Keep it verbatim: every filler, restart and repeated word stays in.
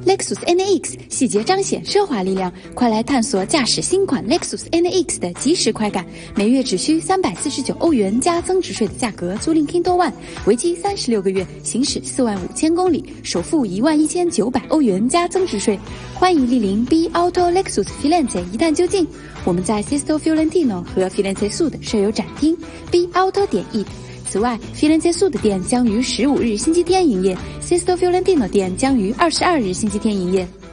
Lexus N A X 细节彰显奢华力量，快来探索驾驶新款 Lexus N A X 的即时快感。每月只需三百四十九欧元加增值税的价格租赁 Kindle One， 为期三十六个月，行驶四万五千公里，首付一万一千九百欧元加增值税。欢迎莅临 B Auto Lexus Firenze 一探究竟。我们在 Sesto Fiorentino 和 Firenze Sud 设有展厅 B Auto 点 it。此外 ，Firenze Sud 店将于十五日星期天营业 ，Sesto Fiorentino 店将于二十二日星期天营业。